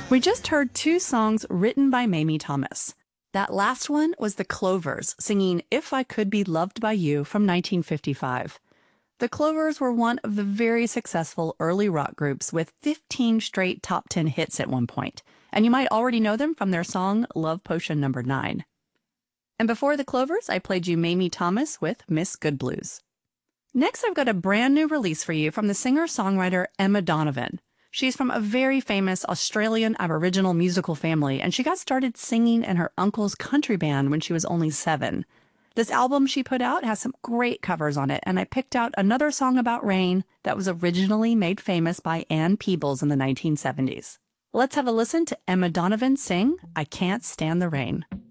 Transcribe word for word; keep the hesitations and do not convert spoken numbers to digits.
We just heard two songs written by Mamie Thomas. That last one was the Clovers singing If I Could Be Loved by You from nineteen fifty-five. The Clovers were one of the very successful early rock groups with fifteen straight top ten hits at one point, and you might already know them from their song Love Potion Number nine. And before the Clovers, I played you Mamie Thomas with Miss Good Blues. Next, I've got a brand new release for you from the singer-songwriter Emma Donovan. She's from a very famous Australian Aboriginal musical family, and she got started singing in her uncle's country band when she was only seven. This album she put out has some great covers on it, and I picked out another song about rain that was originally made famous by Ann Peebles in the nineteen seventies. Let's have a listen to Emma Donovan sing I Can't Stand the Rain.